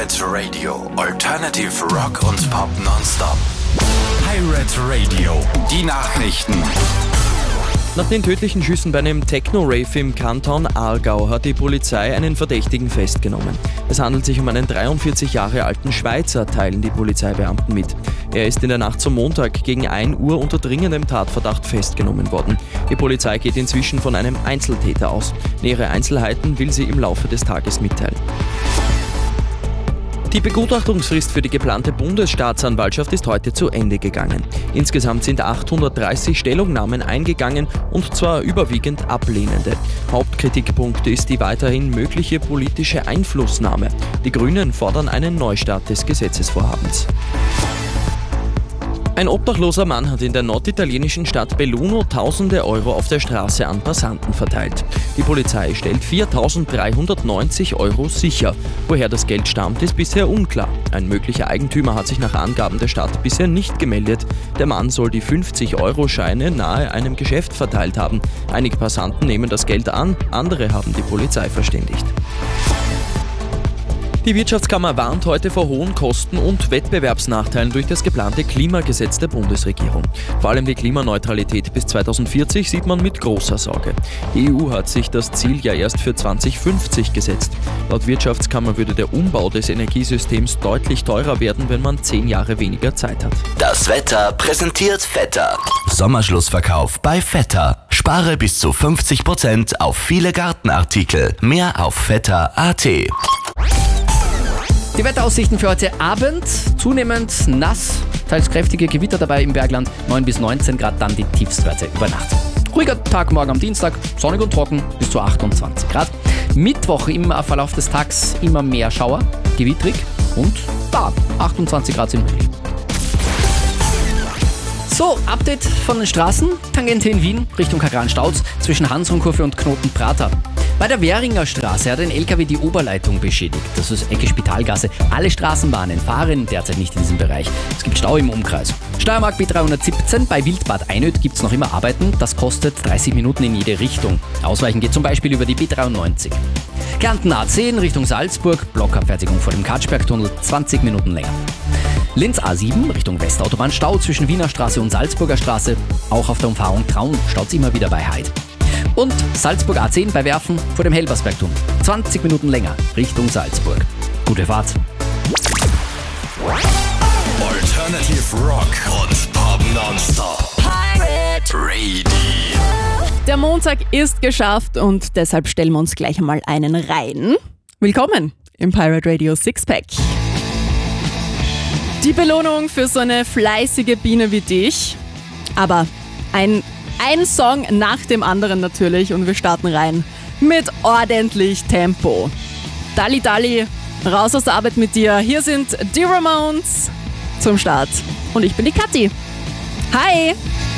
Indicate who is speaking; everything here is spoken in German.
Speaker 1: Pirate Radio, Alternative Rock und Pop nonstop. Pirate Radio, die Nachrichten.
Speaker 2: Nach den tödlichen Schüssen bei einem Techno-Rave im Kanton Aargau hat die Polizei einen Verdächtigen festgenommen. Es handelt sich um einen 43 Jahre alten Schweizer, teilen die Polizeibeamten mit. Er ist in der Nacht zum Montag gegen 1 Uhr unter dringendem Tatverdacht festgenommen worden. Die Polizei geht inzwischen von einem Einzeltäter aus. Nähere Einzelheiten will sie im Laufe des Tages mitteilen. Die Begutachtungsfrist für die geplante Bundesstaatsanwaltschaft ist heute zu Ende gegangen. Insgesamt sind 830 Stellungnahmen eingegangen und zwar überwiegend ablehnende. Hauptkritikpunkt ist die weiterhin mögliche politische Einflussnahme. Die Grünen fordern einen Neustart des Gesetzesvorhabens. Ein obdachloser Mann hat in der norditalienischen Stadt Belluno tausende Euro auf der Straße an Passanten verteilt. Die Polizei stellt 4.390 Euro sicher. Woher das Geld stammt, ist bisher unklar. Ein möglicher Eigentümer hat sich nach Angaben der Stadt bisher nicht gemeldet. Der Mann soll die 50-Euro-Scheine nahe einem Geschäft verteilt haben. Einige Passanten nehmen das Geld an, andere haben die Polizei verständigt. Die Wirtschaftskammer warnt heute vor hohen Kosten und Wettbewerbsnachteilen durch das geplante Klimagesetz der Bundesregierung. Vor allem die Klimaneutralität bis 2040 sieht man mit großer Sorge. Die EU hat sich das Ziel ja erst für 2050 gesetzt. Laut Wirtschaftskammer würde der Umbau des Energiesystems deutlich teurer werden, wenn man 10 Jahre weniger Zeit hat.
Speaker 1: Das Wetter präsentiert Vetter. Sommerschlussverkauf bei Vetter. Spare bis zu 50% auf viele Gartenartikel. Mehr auf vetter.at.
Speaker 3: Die Wetteraussichten für heute Abend, zunehmend nass, teils kräftige Gewitter dabei im Bergland, 9 bis 19 Grad, dann die Tiefstwerte über Nacht. Ruhiger Tag morgen am Dienstag, sonnig und trocken bis zu 28 Grad. Mittwoch im Verlauf des Tages immer mehr Schauer, gewittrig und 28 Grad sind möglich. So, Update von den Straßen, Tangente in Wien, Richtung Kagran-Stauz, zwischen Hansrunkurve und Knoten-Prater. Bei der Währinger Straße hat ein LKW die Oberleitung beschädigt. Das ist Ecke Spitalgasse. Alle Straßenbahnen fahren derzeit nicht in diesem Bereich. Es gibt Stau im Umkreis. Steiermark B317, bei Wildbad Einöd gibt es noch immer Arbeiten. Das kostet 30 Minuten in jede Richtung. Ausweichen geht zum Beispiel über die B93. Kärnten A10 Richtung Salzburg, Blockabfertigung vor dem Katschbergtunnel, 20 Minuten länger. Linz A7 Richtung Westautobahn, Stau zwischen Wiener Straße und Salzburger Straße. Auch auf der Umfahrung Traun staut es immer wieder bei Heid. Und Salzburg A10 bei Werfen vor dem Helbersbergtunnel. 20 Minuten länger Richtung Salzburg. Gute Fahrt.
Speaker 1: Alternative Rock und Pop nonstop. Pirate Radio.
Speaker 4: Der Montag ist geschafft und deshalb stellen wir uns gleich einmal einen rein. Willkommen im Pirate Radio Sixpack. Die Belohnung für so eine fleißige Biene wie dich. Aber ein Song nach dem anderen natürlich und wir starten rein mit ordentlich Tempo. Dali Dali, raus aus der Arbeit mit dir. Hier sind die Ramones zum Start und ich bin die Kathi. Hi!